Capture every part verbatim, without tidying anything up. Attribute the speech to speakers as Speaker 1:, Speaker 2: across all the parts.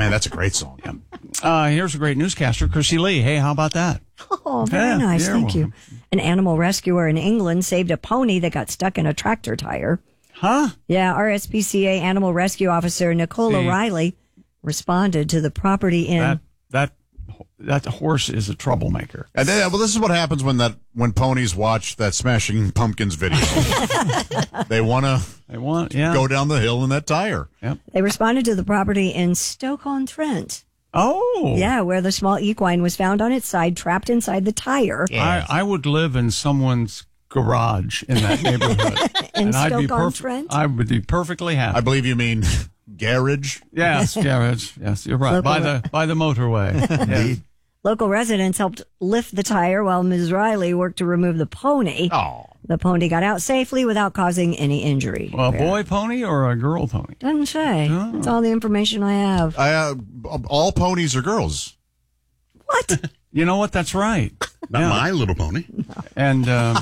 Speaker 1: Man, that's a great song.
Speaker 2: Yeah. Uh, here's a great newscaster, Chrissy Lee. Hey, how about that?
Speaker 3: Oh, very
Speaker 2: Yeah,
Speaker 3: nice.
Speaker 2: you're
Speaker 3: Thank
Speaker 2: welcome.
Speaker 3: you. An animal rescuer in England saved a pony that got stuck in a tractor tire.
Speaker 2: Huh?
Speaker 3: Yeah, R S P C A animal rescue officer Nicole
Speaker 2: See.
Speaker 3: O'Reilly responded to the property in...
Speaker 2: That that that horse is a troublemaker.
Speaker 1: And then, well, this is what happens when that when ponies watch that Smashing Pumpkins video. They want to
Speaker 2: They want, yeah.
Speaker 1: go down the hill in that tire.
Speaker 2: Yep.
Speaker 3: They responded to the property in Stoke-on-Trent.
Speaker 2: Oh.
Speaker 3: Yeah, where the small equine was found on its side, trapped inside the tire.
Speaker 2: I, I would live in someone's garage in that neighborhood.
Speaker 3: In
Speaker 2: and I'd be
Speaker 3: Stoke-on-Trent?
Speaker 2: I would be perfectly happy.
Speaker 1: I believe you mean garage.
Speaker 2: Yes, garage. Yes, you're right.
Speaker 3: Local
Speaker 2: By the by the motorway. Yes.
Speaker 3: Local residents helped lift the tire while Miz Riley worked to remove the pony.
Speaker 1: Oh.
Speaker 3: The pony got out safely without causing any injury.
Speaker 2: Well, a boy pony or a girl pony?
Speaker 3: Doesn't say.
Speaker 2: Oh.
Speaker 3: That's all the information I have.
Speaker 1: I, uh, all ponies are girls.
Speaker 3: What?
Speaker 2: You know what? That's right.
Speaker 4: Not
Speaker 2: Yeah.
Speaker 4: My Little Pony.
Speaker 2: And, um,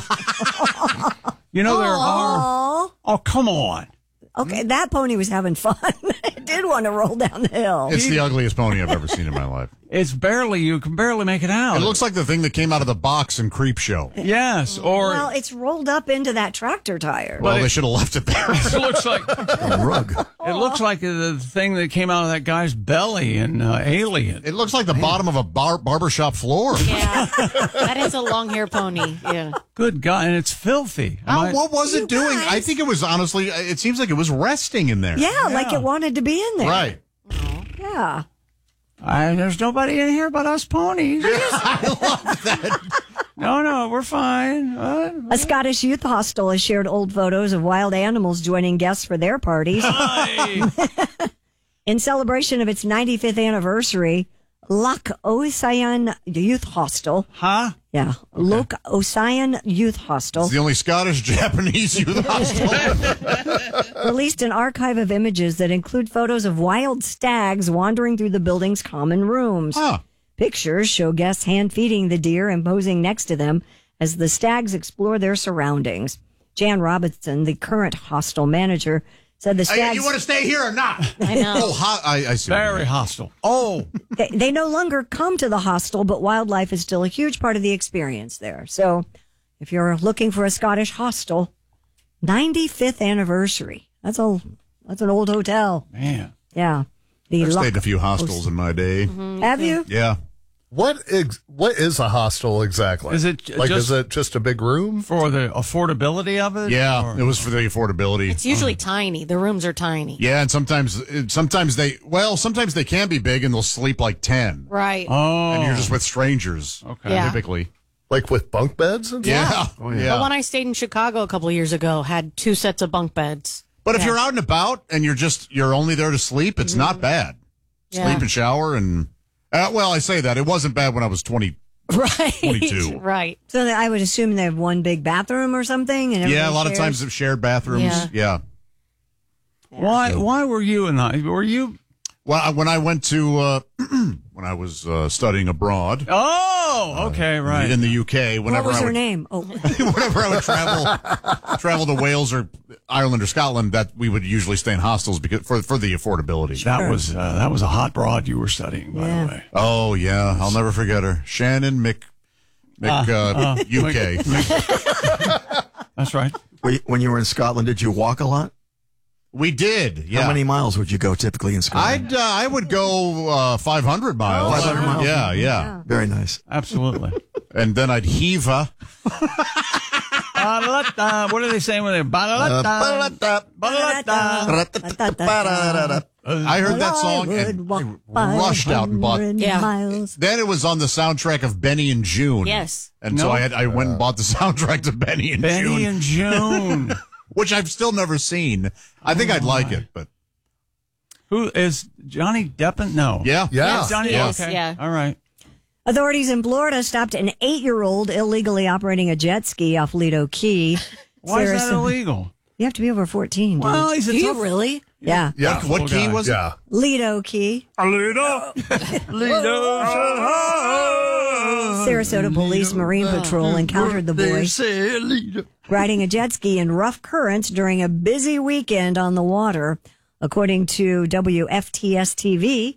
Speaker 2: you know, there are.
Speaker 3: Oh,
Speaker 2: Oh, come on.
Speaker 3: okay. That pony was having fun. It did want to roll down the hill.
Speaker 1: It's the ugliest pony I've ever seen in my life.
Speaker 2: It's barely, you can barely make it out.
Speaker 1: It looks like the thing that came out of the box in Creep Show.
Speaker 2: Yes, or.
Speaker 3: Well, it's rolled up into that tractor tire.
Speaker 1: Well,
Speaker 2: it-
Speaker 1: they should have left it there.
Speaker 2: it looks like
Speaker 5: A rug.
Speaker 2: it looks like the thing that came out of that guy's belly in uh, Alien.
Speaker 1: It looks like the bottom of a bar- barbershop floor.
Speaker 6: Yeah, that is a long hair pony. Yeah.
Speaker 2: Good God, and it's filthy. Am
Speaker 1: How,
Speaker 2: I-
Speaker 1: what was
Speaker 3: You
Speaker 1: it doing?
Speaker 3: guys-
Speaker 1: I think it was honestly, it seems like it was resting in there.
Speaker 3: Yeah, like it wanted to be in there.
Speaker 1: Right.
Speaker 3: Yeah.
Speaker 2: I, there's nobody in here but us ponies.
Speaker 1: I love that.
Speaker 2: No, no, we're fine. Uh,
Speaker 3: A Scottish youth hostel has shared old photos of wild animals joining guests for their parties.
Speaker 2: hi.
Speaker 3: In celebration of its ninety-fifth anniversary, Loch Ossian Youth Hostel.
Speaker 2: Huh?
Speaker 3: Yeah, Loch Ossian Youth Hostel
Speaker 1: It's the only Scottish Japanese youth hostel.
Speaker 3: released an archive of images that include photos of wild stags wandering through the building's common rooms.
Speaker 1: Huh.
Speaker 3: Pictures show guests hand-feeding the deer and posing next to them as the stags explore their surroundings. Jan Robinson, the current hostel manager, said the
Speaker 1: Hey,
Speaker 3: stags...
Speaker 1: you want to stay here or not?
Speaker 6: I know.
Speaker 1: Oh, ho- I, I see. what you
Speaker 2: Very
Speaker 1: mean.
Speaker 2: hostile. Oh,
Speaker 3: they, they no longer come to the hostel, but wildlife is still a huge part of the experience there. So if you're looking for a Scottish hostel, ninety-fifth anniversary. That's a that's an old hotel.
Speaker 2: man.
Speaker 3: Yeah. The
Speaker 1: I've
Speaker 3: Loch-
Speaker 1: stayed in a few hostels in my day.
Speaker 3: Have you?
Speaker 1: Yeah.
Speaker 5: What ex- what is a hostel exactly?
Speaker 2: Is it
Speaker 5: like
Speaker 2: just-
Speaker 5: is it just a big room?
Speaker 2: For the affordability of it?
Speaker 1: Yeah.
Speaker 2: Or-
Speaker 1: It was for the affordability.
Speaker 6: It's usually tiny. The rooms are tiny.
Speaker 1: Yeah, and sometimes, sometimes they, well, sometimes they can be big and they'll sleep like ten.
Speaker 6: Right.
Speaker 2: Oh.
Speaker 1: And you're just with strangers.
Speaker 2: Okay.
Speaker 6: Yeah.
Speaker 1: Typically.
Speaker 5: Like with bunk beds and stuff?
Speaker 1: Yeah.
Speaker 5: yeah.
Speaker 6: The one I stayed in Chicago a couple of years ago had two sets of bunk beds.
Speaker 1: But if
Speaker 6: Yeah.
Speaker 1: you're out and about and you're just, you're only there to sleep, it's not bad. Sleep
Speaker 6: Yeah.
Speaker 1: and shower and, uh, well, I say that. It wasn't bad when I was twenty.
Speaker 6: Right.
Speaker 1: twenty-two.
Speaker 6: Right.
Speaker 3: So I would assume they have one big bathroom or something. And
Speaker 1: Yeah, a
Speaker 3: everybody
Speaker 1: lot of
Speaker 3: shares?
Speaker 1: times they've shared bathrooms.
Speaker 6: Yeah.
Speaker 1: Yeah.
Speaker 2: Why? Why were you in the? Were you?
Speaker 1: Well, I- when I went to, uh, when I was uh, studying abroad
Speaker 2: Oh, okay, right.
Speaker 1: in the U K,
Speaker 3: What
Speaker 1: whenever
Speaker 3: was
Speaker 1: I
Speaker 3: her
Speaker 1: would,
Speaker 3: name? Oh,
Speaker 1: whenever I would travel, travel to Wales or Ireland or Scotland, that we would usually stay in hostels because for for the affordability.
Speaker 2: that was uh, that was a hot broad you were studying, by
Speaker 3: Yeah.
Speaker 2: the way.
Speaker 1: Oh yeah, I'll never forget her, Shannon Mc, Mc uh, U K.
Speaker 2: That's right.
Speaker 5: Wait, when you were in Scotland, did you walk a lot?
Speaker 1: We did. Yeah.
Speaker 5: How many miles would you go typically in Scotland?
Speaker 1: I'd uh, I would go uh, five hundred miles.
Speaker 5: five hundred miles?
Speaker 1: Yeah, yeah,
Speaker 5: Very nice.
Speaker 2: Absolutely.
Speaker 1: and then I'd heave her.
Speaker 2: Ba-da-da-da. What are they saying when they ba-da-da-da? Ba-da-da-da.
Speaker 1: I heard that song and I rushed out and bought.
Speaker 6: Yeah.
Speaker 3: miles.
Speaker 1: Then it was on the soundtrack of Benny and June.
Speaker 6: Yes.
Speaker 1: And so
Speaker 2: No.
Speaker 1: I had I went and bought the soundtrack to Benny and
Speaker 2: Benny
Speaker 1: June,
Speaker 2: and June.
Speaker 1: which I've still never seen. I think I'd like it, but
Speaker 2: Who is Johnny Depp? No.
Speaker 1: yeah,
Speaker 5: Yeah.
Speaker 2: Johnny.
Speaker 6: Yes,
Speaker 2: Okay.
Speaker 6: yeah.
Speaker 2: All right.
Speaker 3: Authorities in Florida stopped an eight-year-old illegally operating a jet ski off Lido Key.
Speaker 2: Why is that
Speaker 3: Sarasota-
Speaker 2: illegal?
Speaker 3: You have to be over fourteen, dude.
Speaker 2: Well, he's a
Speaker 6: Do you
Speaker 2: tough.
Speaker 6: really?
Speaker 3: yeah.
Speaker 5: Yeah.
Speaker 1: What, what key
Speaker 2: guy.
Speaker 1: was it?
Speaker 5: Yeah.
Speaker 3: Lido Key.
Speaker 2: Lido. Lido.
Speaker 3: Sarasota Police Marine Patrol encountered the boy riding a jet ski in rough currents during a busy weekend on the water. According to W F T S T V,